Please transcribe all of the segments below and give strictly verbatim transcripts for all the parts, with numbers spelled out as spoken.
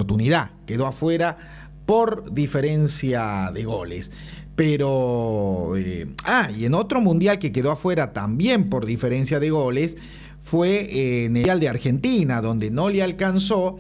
oportunidad, quedó afuera por diferencia de goles. Pero, eh, ah, y en otro mundial que quedó afuera también por diferencia de goles, fue eh, en el Mundial de Argentina, donde no le alcanzó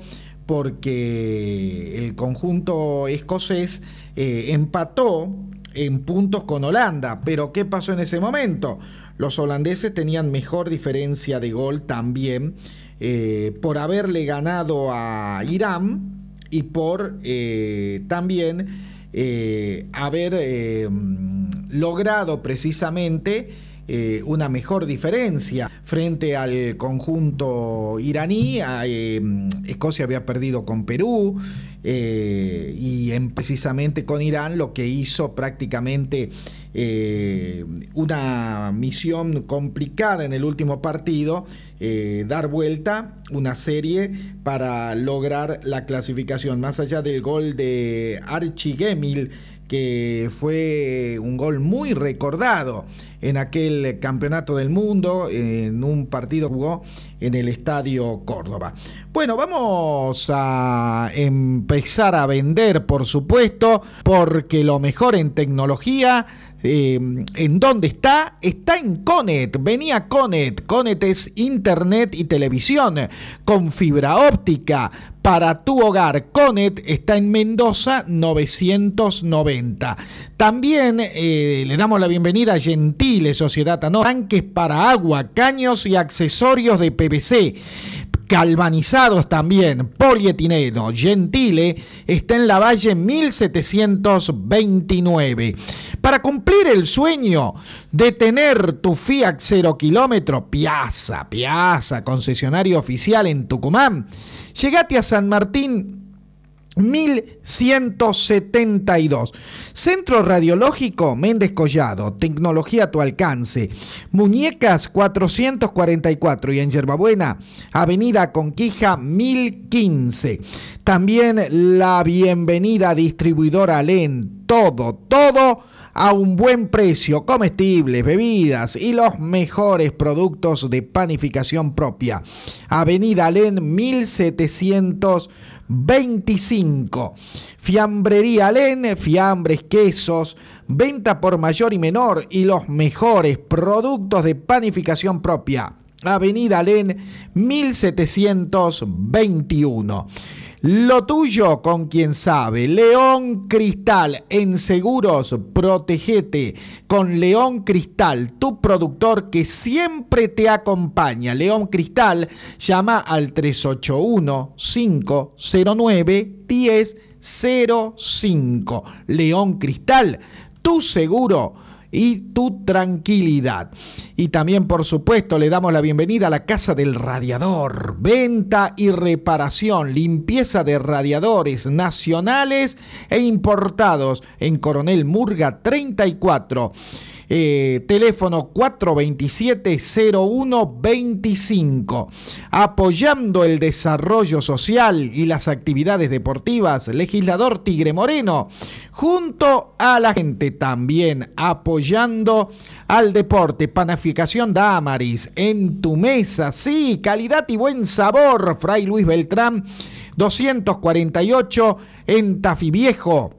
porque el conjunto escocés eh, empató en puntos con Holanda. Pero ¿qué pasó en ese momento? Los holandeses tenían mejor diferencia de gol también eh, por haberle ganado a Irán y por eh, también eh, haber eh, logrado precisamente Eh, una mejor diferencia frente al conjunto iraní. Eh, Escocia había perdido con Perú eh, y en, precisamente con Irán, lo que hizo prácticamente eh, una misión complicada en el último partido, eh, dar vuelta una serie para lograr la clasificación. Más allá del gol de Archie Gemmill, que fue un gol muy recordado en aquel campeonato del mundo, en un partido que jugó en el Estadio Córdoba. Bueno, vamos a empezar a vender, por supuesto, porque lo mejor en tecnología, eh, ¿en dónde está? Está en Conet. Venía Conet. Conet es internet y televisión con fibra óptica para tu hogar. Conet está en Mendoza novecientos noventa. También eh, le damos la bienvenida a Gentile, Sociedad Anónima, tanques para agua, caños y accesorios de P V C. Galvanizados también, polietileno. Gentile está en la Valle mil setecientos veintinueve. Para cumplir el sueño de tener tu Fiat cero kilómetro, Piazza, Piazza, concesionario oficial en Tucumán, llegate a San Martín mil ciento setenta y dos. Centro Radiológico Méndez Collado, tecnología a tu alcance. Muñecas cuatrocientos cuarenta y cuatro y en Yerbabuena, Avenida Conquija mil quince. También la bienvenida distribuidora Alén. Todo, todo a un buen precio, comestibles, bebidas y los mejores productos de panificación propia. Avenida Alén mil setecientos veinticinco. Fiambrería Alén, fiambres, quesos, venta por mayor y menor y los mejores productos de panificación propia. Avenida Alén mil setecientos veintiuno. Lo tuyo con quien sabe. León Cristal, en seguros, protegete con León Cristal, tu productor que siempre te acompaña. León Cristal, llama al tres ocho uno, cinco cero nueve, uno cero cero cinco. León Cristal, tu seguro y tu tranquilidad. Y también, por supuesto, le damos la bienvenida a la Casa del Radiador. Venta y reparación, limpieza de radiadores nacionales e importados en Coronel Murga treinta y cuatro. Eh, teléfono cuatro dos siete, cero uno dos cinco. Apoyando el desarrollo social y las actividades deportivas, legislador Tigre Moreno, junto a la gente, también apoyando al deporte. Panificación Damaris, en tu mesa, sí, calidad y buen sabor. Fray Luis Beltrán doscientos cuarenta y ocho en Tafí Viejo.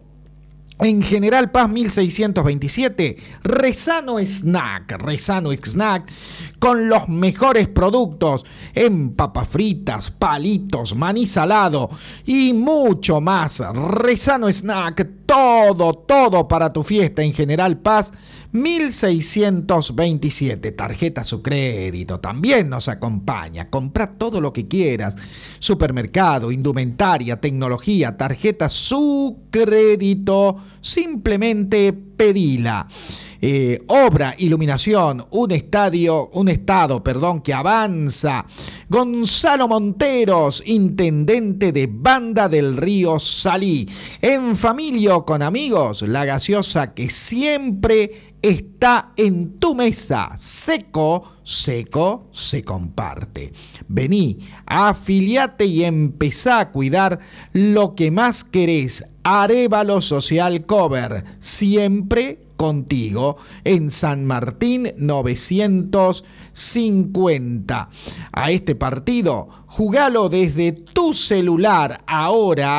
En General Paz mil seiscientos veintisiete, Rezano Snack, Rezano Snack, con los mejores productos en papas fritas, palitos, maní salado y mucho más. Rezano Snack, todo, todo para tu fiesta en General Paz mil seiscientos veintisiete. Tarjeta Su Crédito también nos acompaña. Compra todo lo que quieras. Supermercado, indumentaria, tecnología, tarjeta Su Crédito. Simplemente pedila. Eh, obra, iluminación, un estadio, un estado, perdón, que avanza. Gonzalo Monteros, intendente de Banda del Río Salí. En familia o con amigos, la gaseosa que siempre está en tu mesa. Seco, seco, se comparte. Vení, afiliate y empezá a cuidar lo que más querés. Arévalo Social Cover, siempre contigo, en San Martín novecientos cincuenta. A este partido, jugalo desde tu celular ahora.